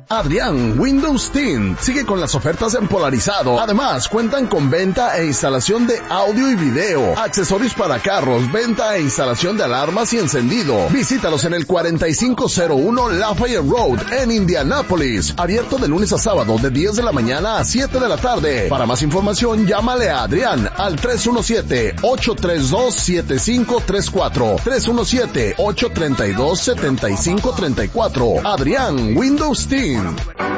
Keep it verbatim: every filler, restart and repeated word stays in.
Adrián Windows Tint sigue con las ofertas en Polarizado. Además, cuentan con venta e instalación de audio y video, accesorios para carros, venta e instalación de alarmas y encendido. Visítalos en el cuarenta y cinco cero uno Lafayette Road en Indianápolis. Abierto de lunes a sábado de diez de la mañana a siete de la tarde. Para más información, llámale a Adrián al tres uno siete, ocho tres dos, siete cinco tres cuatro. tres uno siete, ocho tres dos, siete cinco tres cuatro. Adrián Windows Team.